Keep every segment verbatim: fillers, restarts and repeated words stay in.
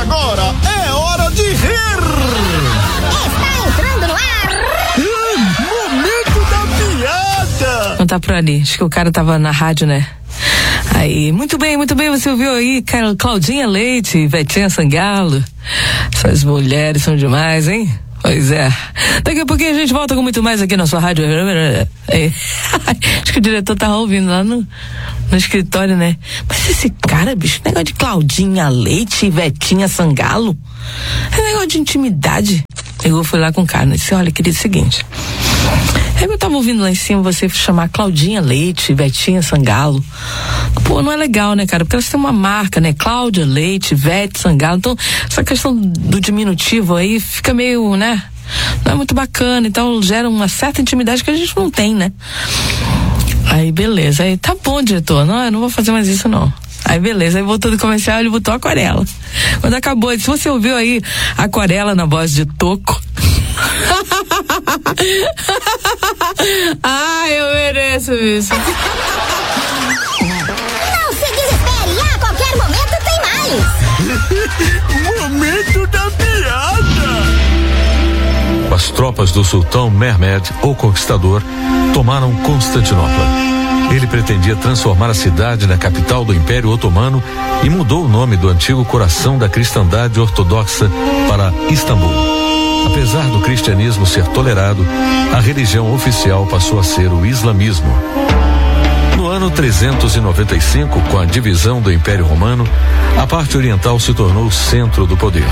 agora é hora de rir. Está entrando no ar. Momento da piada. Não tá por ali, acho que o cara tava na rádio, né? Aí, muito bem, muito bem, você ouviu aí Claudinha Leite, Vetinha Sangalo. Essas mulheres são demais, hein? Pois é. Daqui a pouquinho a gente volta com muito mais aqui na sua rádio. É. Acho que o diretor tava ouvindo lá no, no escritório, né? Mas esse cara, bicho, negócio de Claudinha Leite e Vetinha Sangalo, é negócio de intimidade. Eu fui lá com o cara, né? Disse, olha, querido, é o seguinte. Eu tava ouvindo lá em cima você chamar Claudinha Leite, Vetinha Sangalo. Pô, não é legal, né, cara? Porque elas têm uma marca, né? Cláudia Leite, Vete Sangalo. Então, essa questão do diminutivo aí fica meio, né? Não é muito bacana. Então, gera uma certa intimidade que a gente não tem, né? Aí, beleza. Aí, tá bom, diretor. Não, eu não vou fazer mais isso, não. Aí, beleza. Aí, voltou do comercial, ele botou Aquarela. Quando acabou, se você ouviu aí Aquarela na voz de Toco. Ah, eu mereço isso. Não se desespere, a qualquer momento tem mais. Momento da piada. As tropas do sultão Mehmed, o Conquistador, tomaram Constantinopla. Ele pretendia transformar a cidade na capital do Império Otomano e mudou o nome do antigo coração da cristandade ortodoxa para Istambul. Apesar do cristianismo ser tolerado, a religião oficial passou a ser o islamismo. No ano trezentos e noventa e cinco, com a divisão do Império Romano, a parte oriental se tornou o centro do poder.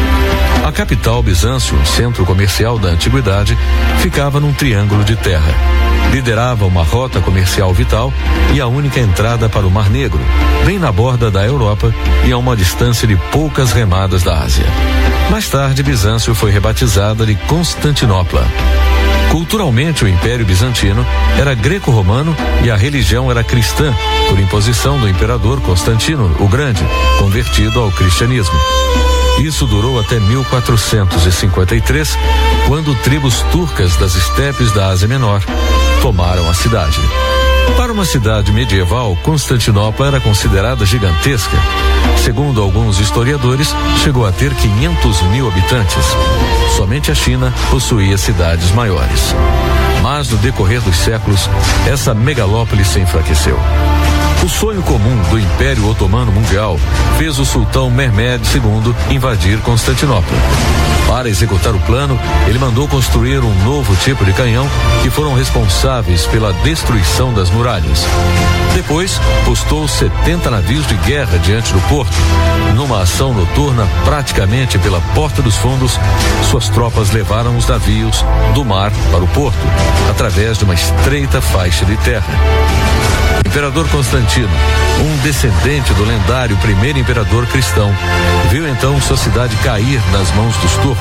A capital, Bizâncio, centro comercial da antiguidade, ficava num triângulo de terra. Liderava uma rota comercial vital e a única entrada para o Mar Negro, bem na borda da Europa e a uma distância de poucas remadas da Ásia. Mais tarde, Bizâncio foi rebatizada de Constantinopla. Culturalmente, o Império Bizantino era greco-romano e a religião era cristã, por imposição do imperador Constantino o Grande, convertido ao cristianismo. Isso durou até mil quatrocentos e cinquenta e três, quando tribos turcas das estepes da Ásia Menor tomaram a cidade. Para uma cidade medieval, Constantinopla era considerada gigantesca. Segundo alguns historiadores, chegou a ter quinhentos mil habitantes. Somente a China possuía cidades maiores. Mas no decorrer dos séculos, essa megalópole se enfraqueceu. O sonho comum do Império Otomano Mundial fez o sultão Mehmed segundo invadir Constantinopla. Para executar o plano, ele mandou construir um novo tipo de canhão que foram responsáveis pela destruição das muralhas. Depois, postou setenta navios de guerra diante do porto. Numa ação noturna, praticamente pela porta dos fundos, suas tropas levaram os navios do mar para o porto, através de uma estreita faixa de terra. Imperador Constantino, um descendente do lendário primeiro imperador cristão, viu então sua cidade cair nas mãos dos turcos.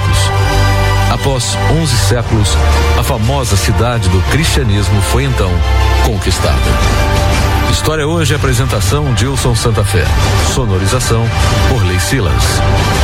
Após onze séculos, a famosa cidade do cristianismo foi então conquistada. História hoje, apresentação Dilson Santa Fé. Sonorização Orley Silas.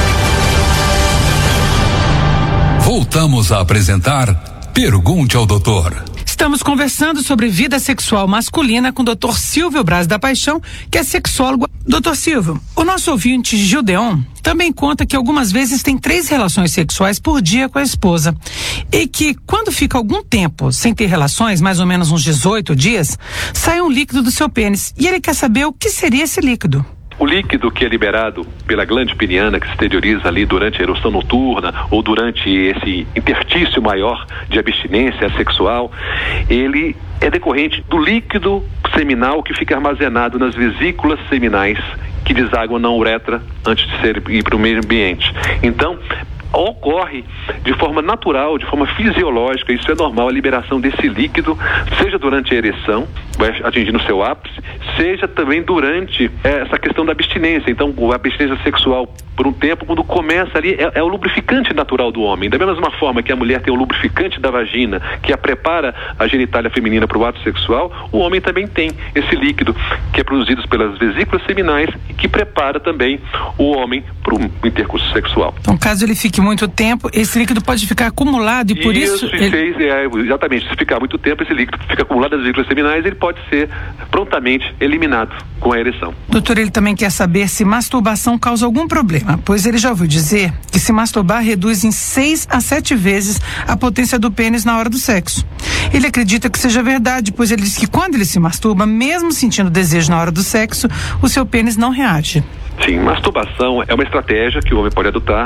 Voltamos a apresentar Pergunte ao Doutor. Estamos conversando sobre vida sexual masculina com o doutor Silvio Braz da Paixão, que é sexólogo. doutor Silvio, o nosso ouvinte Gildeon também conta que algumas vezes tem três relações sexuais por dia com a esposa e que quando fica algum tempo sem ter relações, mais ou menos uns dezoito dias, sai um líquido do seu pênis e ele quer saber o que seria esse líquido. O líquido que é liberado pela glande peniana, que se exterioriza ali durante a ereção noturna ou durante esse interstício maior de abstinência sexual, ele é decorrente do líquido seminal que fica armazenado nas vesículas seminais que desaguam na uretra antes de ser, ir para o meio ambiente. Então, ocorre de forma natural, de forma fisiológica, isso é normal, a liberação desse líquido, seja durante a ereção, vai atingindo o seu ápice, seja também durante é, essa questão da abstinência. Então, a abstinência sexual por um tempo, quando começa ali, é, é o lubrificante natural do homem. Da mesma forma que a mulher tem o lubrificante da vagina, que a prepara a genitália feminina para o ato sexual, o homem também tem esse líquido, que é produzido pelas vesículas seminais e que prepara também o homem para o intercurso sexual. Então, caso ele fique muito tempo, esse líquido pode ficar acumulado e por isso... Isso, ele... é, exatamente. Se ficar muito tempo, esse líquido fica acumulado nas vesículas seminais, ele pode pode ser prontamente eliminado com a ereção. Doutor, ele também quer saber se masturbação causa algum problema, pois ele já ouviu dizer que se masturbar reduz em seis a sete vezes a potência do pênis na hora do sexo. Ele acredita que seja verdade, pois ele diz que quando ele se masturba, mesmo sentindo desejo na hora do sexo, o seu pênis não reage. Sim, masturbação é uma estratégia que o homem pode adotar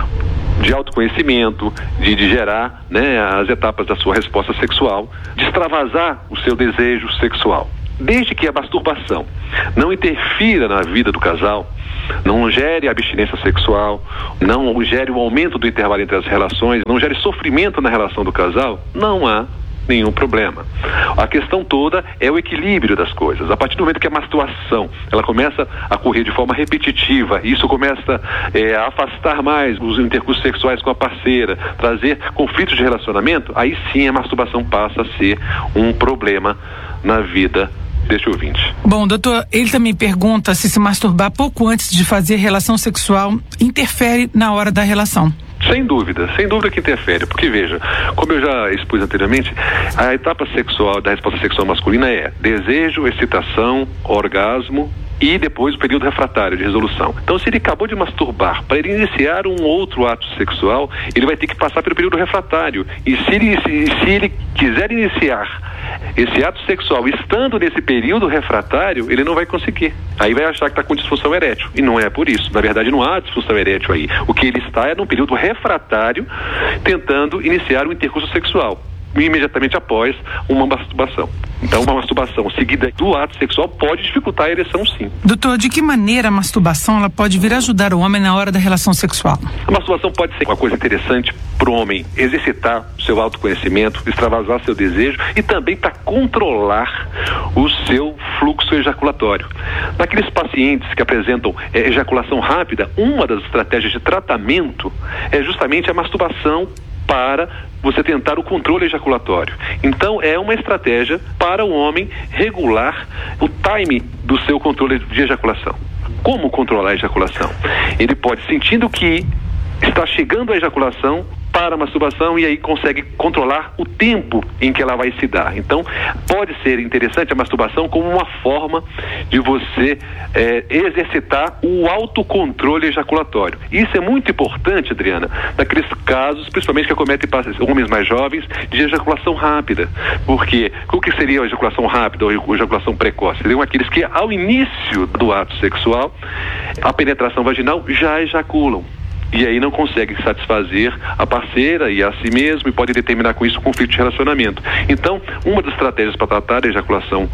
de autoconhecimento, de, de gerar, né, as etapas da sua resposta sexual, de extravasar o seu desejo sexual. Desde que a masturbação não interfira na vida do casal, não gere abstinência sexual, não gere o aumento do intervalo entre as relações, não gere sofrimento na relação do casal, não há nenhum problema. A questão toda é o equilíbrio das coisas. A partir do momento que a masturbação ela começa a ocorrer de forma repetitiva, isso começa é, a afastar mais os intercursos sexuais com a parceira, trazer conflitos de relacionamento, aí sim a masturbação passa a ser um problema na vida deste ouvinte. Bom, doutor, ele também pergunta se se masturbar pouco antes de fazer relação sexual interfere na hora da relação. Sem dúvida, sem dúvida que interfere, porque veja, como eu já expus anteriormente, a etapa sexual da resposta sexual masculina é desejo, excitação, orgasmo e depois o período refratário de resolução. Então, se ele acabou de masturbar, para ele iniciar um outro ato sexual, ele vai ter que passar pelo período refratário. E se ele, se, se ele quiser iniciar esse ato sexual estando nesse período refratário, ele não vai conseguir. Aí vai achar que está com disfunção erétil. E não é por isso. Na verdade, não há disfunção erétil aí. O que ele está é num período refratário, tentando iniciar um intercurso sexual, imediatamente após uma masturbação. Então, uma masturbação seguida do ato sexual pode dificultar a ereção, sim. Doutor, de que maneira a masturbação ela pode vir ajudar o homem na hora da relação sexual? A masturbação pode ser uma coisa interessante para o homem exercitar seu autoconhecimento, extravasar seu desejo e também para controlar o seu fluxo ejaculatório. Naqueles pacientes que apresentam é, ejaculação rápida, uma das estratégias de tratamento é justamente a masturbação para você tentar o controle ejaculatório. Então, é uma estratégia para o homem regular o time do seu controle de ejaculação. Como controlar a ejaculação? Ele pode, sentindo que está chegando a ejaculação, para a masturbação e aí consegue controlar o tempo em que ela vai se dar. Então, pode ser interessante a masturbação como uma forma de você é, exercitar o autocontrole ejaculatório. Isso é muito importante, Adriana, naqueles casos, principalmente que acometem homens mais jovens, de ejaculação rápida. Porque o que seria a ejaculação rápida ou a ejaculação precoce? Seriam aqueles que, ao início do ato sexual, a penetração vaginal já ejaculam. E aí não consegue satisfazer a parceira e a si mesmo e pode determinar com isso um conflito de relacionamento. Então, uma das estratégias para tratar a ejaculação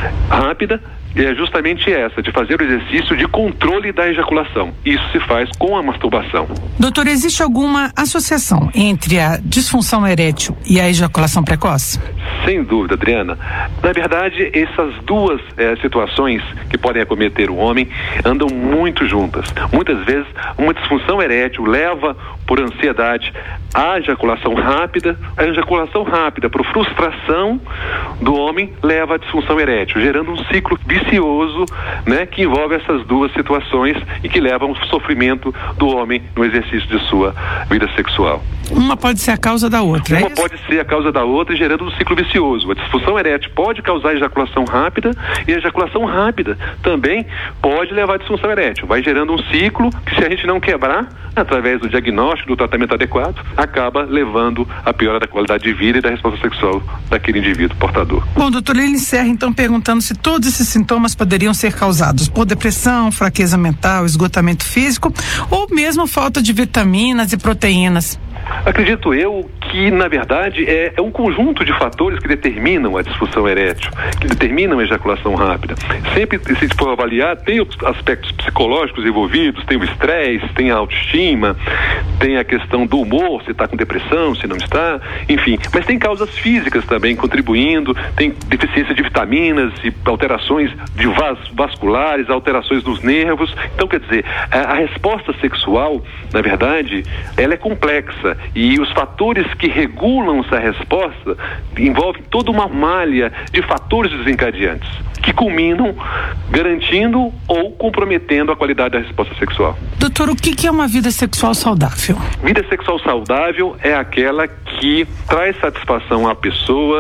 rápida é justamente essa, de fazer o exercício de controle da ejaculação. Isso se faz com a masturbação. Doutor, existe alguma associação entre a disfunção erétil e a ejaculação precoce? Sem dúvida, Adriana. Na verdade, essas duas eh, situações que podem acometer o homem andam muito juntas. Muitas vezes, uma disfunção erétil leva, por ansiedade, à ejaculação rápida. A ejaculação rápida, por frustração do homem, leva à disfunção erétil, gerando um ciclo vicioso, né, que envolve essas duas situações e que levam ao sofrimento do homem no exercício de sua vida sexual. Uma pode ser a causa da outra, Uma é pode ser a causa da outra, gerando um ciclo vicioso. A disfunção erétil pode causar ejaculação rápida e a ejaculação rápida também pode levar à disfunção erétil. Vai gerando um ciclo que, se a gente não quebrar, através do diagnóstico, do tratamento adequado, acaba levando a piora da qualidade de vida e da resposta sexual daquele indivíduo portador. Bom, doutor, ele encerra então perguntando se todos esses sintomas poderiam ser causados por depressão, fraqueza mental, esgotamento físico ou mesmo falta de vitaminas e proteínas. Acredito eu que, na verdade, é, é um conjunto de fatores que determinam a disfunção erétil, que determinam a ejaculação rápida. Sempre, se a gente for avaliar, tem os aspectos psicológicos envolvidos, tem o estresse, tem a autoestima, tem a questão do humor, se está com depressão, se não está, enfim. Mas tem causas físicas também contribuindo, tem deficiência de vitaminas e alterações de vas, vasculares, alterações dos nervos. Então, quer dizer, a, a resposta sexual, na verdade, ela é complexa. E os fatores que regulam essa resposta envolvem toda uma malha de fatores desencadeantes que culminam garantindo ou comprometendo a qualidade da resposta sexual. Doutor, o que, que é uma vida sexual saudável? Vida sexual saudável é aquela que traz satisfação à pessoa,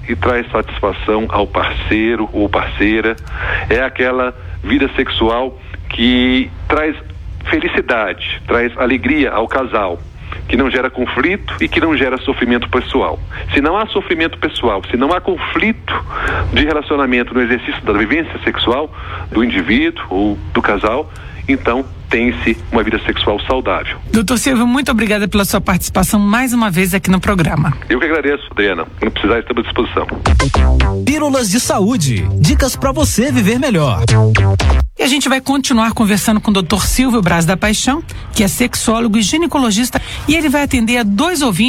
e traz satisfação ao parceiro ou parceira. É aquela vida sexual que traz felicidade, traz alegria ao casal, que não gera conflito e que não gera sofrimento pessoal. Se não há sofrimento pessoal, se não há conflito de relacionamento no exercício da vivência sexual do indivíduo ou do casal, então tem-se uma vida sexual saudável. Doutor Silvio, muito obrigada pela sua participação mais uma vez aqui no programa. Eu que agradeço, Adriana. Quando precisar, estamos à disposição. Pílulas de saúde. Dicas para você viver melhor. E a gente vai continuar conversando com o doutor Silvio Braz da Paixão, que é sexólogo e ginecologista, e ele vai atender a dois ouvintes